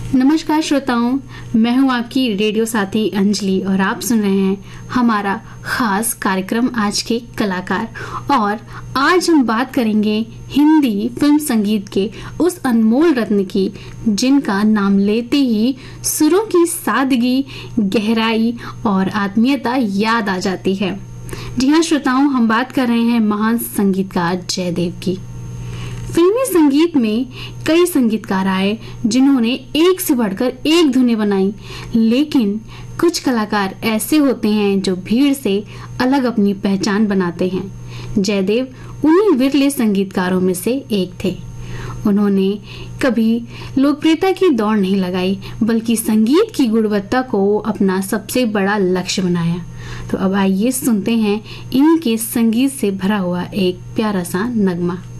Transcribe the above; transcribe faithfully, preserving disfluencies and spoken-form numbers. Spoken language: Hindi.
नमस्कार श्रोताओं, मैं हूं आपकी रेडियो साथी अंजलि और आप सुन रहे हैं हमारा खास कार्यक्रम आज के कलाकार। और आज हम बात करेंगे हिंदी फिल्म संगीत के उस अनमोल रत्न की जिनका नाम लेते ही सुरों की सादगी, गहराई और आत्मीयता याद आ जाती है। जी हाँ श्रोताओं, हम बात कर रहे हैं महान संगीतकार जयदेव की। फिल्मी संगीत में कई संगीतकार आए जिन्होंने एक से बढ़कर एक धुनें बनाई, लेकिन कुछ कलाकार ऐसे होते हैं जो भीड़ से अलग अपनी पहचान बनाते हैं। जयदेव उन्हीं विरले संगीतकारों में से एक थे। उन्होंने कभी लोकप्रियता की दौड़ नहीं लगाई, बल्कि संगीत की गुणवत्ता को अपना सबसे बड़ा लक्ष्य बनाया। तो अब आइए सुनते हैं इनके संगीत से भरा हुआ एक प्यारा सा नगमा।